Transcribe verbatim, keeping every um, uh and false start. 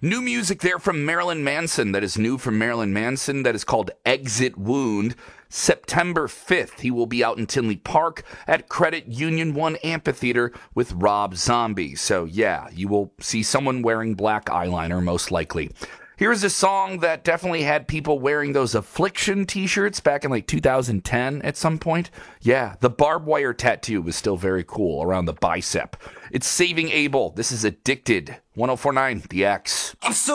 New music there from Marilyn Manson. That is new from Marilyn Manson. That is called Exit Wound. September fifth, he will be out in Tinley Park at Credit Union one Amphitheater with Rob Zombie. So yeah, you will see someone wearing black eyeliner most likely. Here's a song that definitely had people wearing those Affliction t-shirts back in like two thousand ten at some point. Yeah, the barbed wire tattoo was still very cool around the bicep. It's Saving Abel. This is Addicted. one oh four point nine The X. I'm so